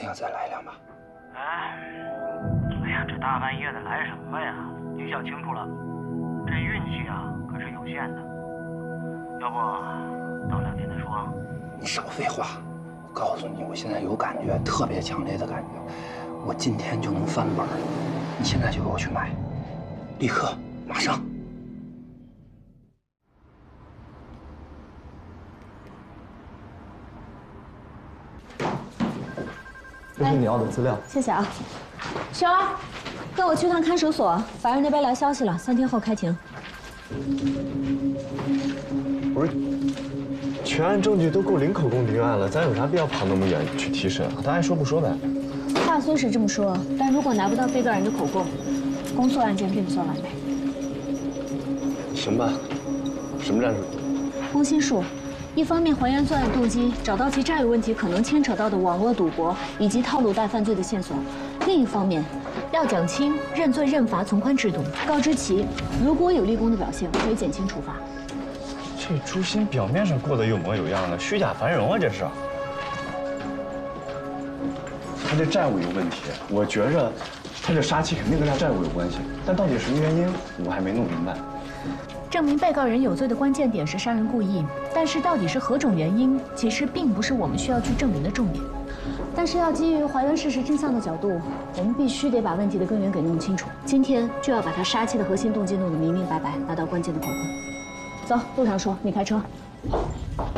要再来一辆吧？ 哎呀，这大半夜的来什么呀？你想清楚了，这运气啊可是有限的。要不等2天再说。 你少废话！我告诉你，我现在有感觉，特别强烈的感觉，我今天就能翻本。你现在就给我去买，立刻，马上。 这是你要的资料。 谢谢啊。雪儿，跟我去趟看守所，法院那边来消息了，3天后开庭。 不是，全案证据都够林口供定案了，咱有啥必要跑那么远去提审？他爱说不说呗。 话虽是这么说，但如果拿不到被告人的口供，公诉案件并不算完美。 行吧，什么战术？ 攻心术，一方面还原作案动机，找到其债务问题可能牵扯到的网络赌博以及套路贷犯罪的线索；另一方面，要讲清认罪认罚从宽制度，告知其如果有立功的表现，可以减轻处罚。 这朱鑫表面上过得有模有样的，虚假繁荣啊，这是。他这债务有问题，我觉着他这杀妻肯定跟他债务有关系，但到底什么原因，我还没弄明白。 证明被告人有罪的关键点是杀人故意，但是到底是何种原因，其实并不是我们需要去证明的重点。但是要基于还原事实真相的角度，我们必须得把问题的根源给弄清楚。今天就要把他杀妻的核心动机弄得明明白白，拿到关键的口供。走，路上说，你开车。 好。